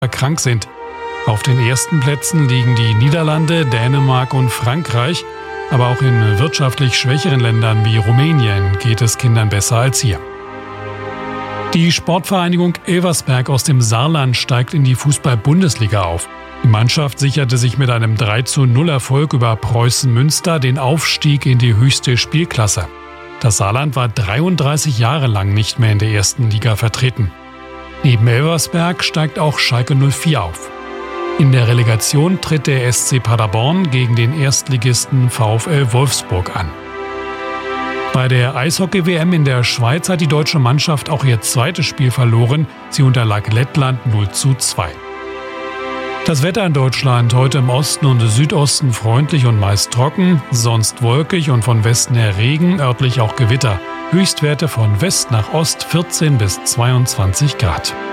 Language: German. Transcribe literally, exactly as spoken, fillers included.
krank sind. Auf den ersten Plätzen liegen die Niederlande, Dänemark und Frankreich. Aber auch in wirtschaftlich schwächeren Ländern wie Rumänien geht es Kindern besser als hier. Die Sportvereinigung Elversberg aus dem Saarland steigt in die Fußball-Bundesliga auf. Die Mannschaft sicherte sich mit einem drei zu null Erfolg über Preußen Münster den Aufstieg in die höchste Spielklasse. Das Saarland war dreiunddreißig Jahre lang nicht mehr in der ersten Liga vertreten. Neben Elversberg steigt auch Schalke null vier auf. In der Relegation tritt der S C Paderborn gegen den Erstligisten VfL Wolfsburg an. Bei der Eishockey-W M in der Schweiz hat die deutsche Mannschaft auch ihr zweites Spiel verloren. Sie unterlag Lettland null zu zwei. Das Wetter in Deutschland heute im Osten und Südosten freundlich und meist trocken, sonst wolkig und von Westen her Regen, örtlich auch Gewitter. Höchstwerte von West nach Ost vierzehn bis zweiundzwanzig Grad.